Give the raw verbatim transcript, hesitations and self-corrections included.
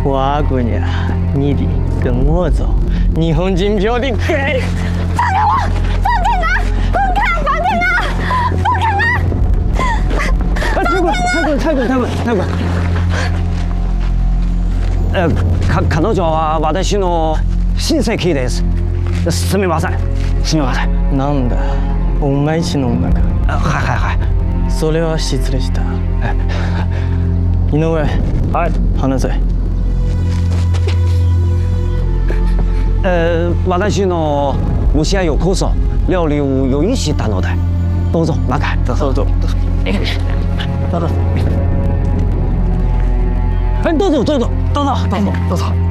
花姑娘，你的跟我走，日本金票的给。 放开我！放开他！放开！放开他！放开他！ 太君，太君，太君，太君，太君。え、か彼女は私の親戚です。すみません。すみません。 なんだ、お前ちの女か。 はいはいはい。 それは失礼した。井上。はい。話せ。 え、私の蒸し屋ようこそ料理を用意したので、どうぞ中へ。 どうぞ。どうぞ。 哎，どうぞどうぞどうぞどうぞどうぞ。